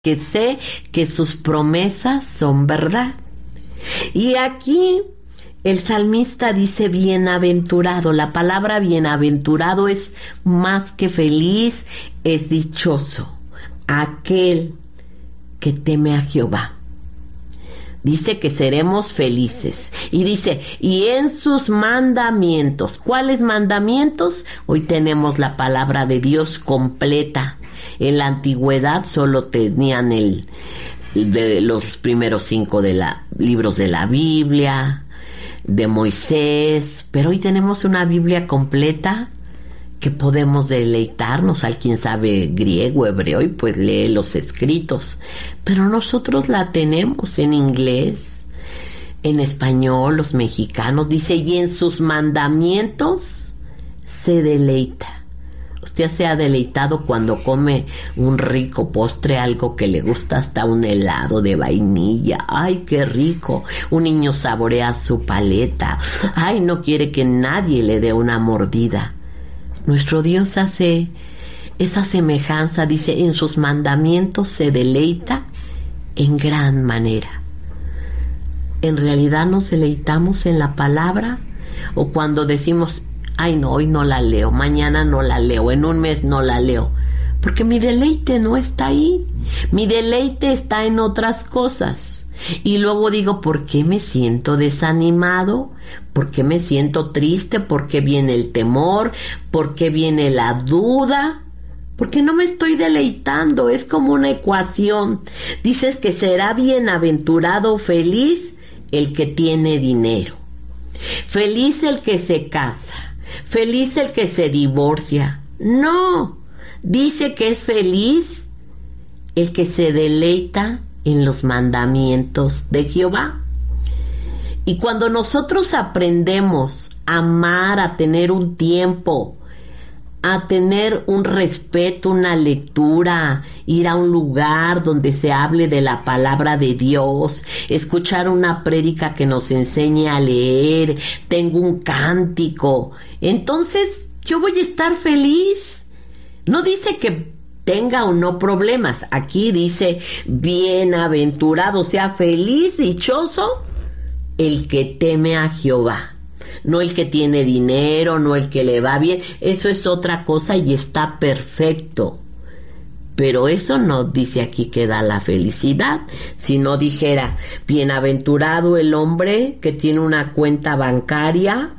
que sé que sus promesas son verdad. Y aquí el salmista dice bienaventurado. La palabra bienaventurado es más que feliz, es dichoso. Aquel que teme a Jehová. Dice que seremos felices. Y dice, y en sus mandamientos. ¿Cuáles mandamientos? Hoy tenemos la palabra de Dios completa. En la antigüedad solo tenían de los primeros 5 libros de la Biblia, de Moisés, pero hoy tenemos una Biblia completa que podemos deleitarnos. Al quien sabe griego, hebreo, y pues lee los escritos, pero nosotros la tenemos en inglés, en español. Los mexicanos, dice, y en sus mandamientos se deleita. Usted se ha deleitado cuando come un rico postre, algo que le gusta, hasta un helado de vainilla. ¡Ay, qué rico! Un niño saborea su paleta. ¡Ay, no quiere que nadie le dé una mordida! Nuestro Dios hace esa semejanza, dice, en sus mandamientos se deleita en gran manera. ¿En realidad nos deleitamos en la palabra? ¿O cuando decimos, ay no, hoy no la leo, mañana no la leo, en un mes no la leo? Porque mi deleite no está ahí. Mi deleite está en otras cosas. Y luego digo, ¿por qué me siento desanimado? ¿Por qué me siento triste? ¿Por qué viene el temor? ¿Por qué viene la duda? Porque no me estoy deleitando. Es como una ecuación. Dices que será bienaventurado, feliz el que tiene dinero. Feliz el que se casa. Feliz el que se divorcia. No, dice que es feliz el que se deleita en los mandamientos de Jehová. Y cuando nosotros aprendemos a amar, a tener un tiempo, a tener un respeto, una lectura, ir a un lugar donde se hable de la palabra de Dios, escuchar una prédica que nos enseñe a leer, tengo un cántico, entonces yo voy a estar feliz. No dice que tenga o no problemas, aquí dice bienaventurado, o sea, feliz, dichoso el que teme a Jehová. No el que tiene dinero, no el que le va bien, eso es otra cosa y está perfecto. Pero eso no dice aquí que da la felicidad. Si no dijera, bienaventurado el hombre que tiene una cuenta bancaria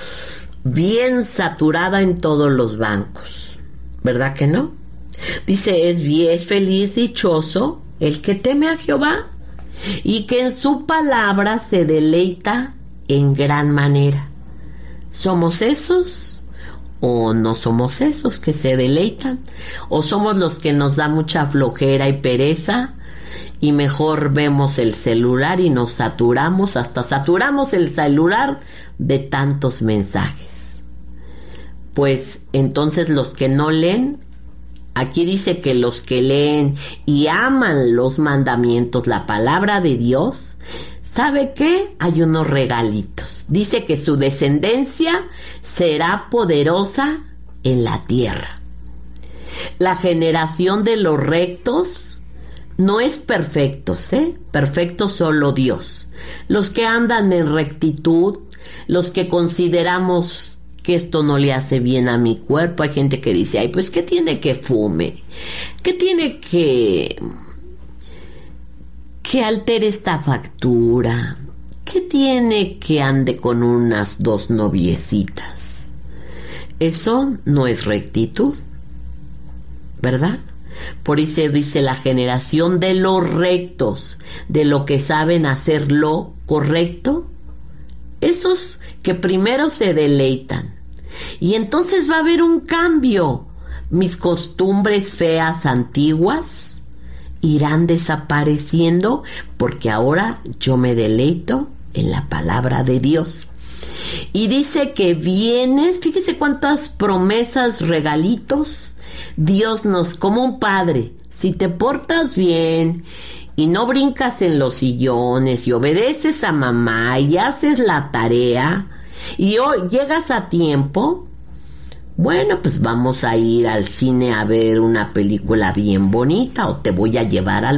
bien saturada en todos los bancos. ¿Verdad que no? Dice, es feliz, dichoso el que teme a Jehová y que en su palabra se deleita en gran manera. ¿Somos esos o no somos esos que se deleitan? ¿O somos los que nos da mucha flojera y pereza y mejor vemos el celular y nos saturamos, hasta saturamos el celular de tantos mensajes? Pues entonces los que no leen, aquí dice que los que leen y aman los mandamientos, la palabra de Dios, ¿sabe qué? Hay unos regalitos. Dice que su descendencia será poderosa en la tierra. La generación de los rectos no es perfectos, perfecto solo Dios. Los que andan en rectitud, los que consideramos que esto no le hace bien a mi cuerpo. Hay gente que dice, ay, pues ¿qué tiene que fume? ¿Qué tiene que altere esta factura? ¿Qué tiene que ande con unas 2 noviecitas? Eso no es rectitud, ¿verdad? Por eso dice la generación de los rectos, de lo que saben hacer lo correcto, esos que primero se deleitan. Y entonces va a haber un cambio. Mis costumbres feas antiguas irán desapareciendo porque ahora yo me deleito en la palabra de Dios. Y dice que vienes, fíjese cuántas promesas, regalitos Dios nos, como un padre. Si te portas bien y no brincas en los sillones y obedeces a mamá y haces la tarea y hoy llegas a tiempo, Bueno, pues vamos a ir al cine a ver una película bien bonita o te voy a llevar al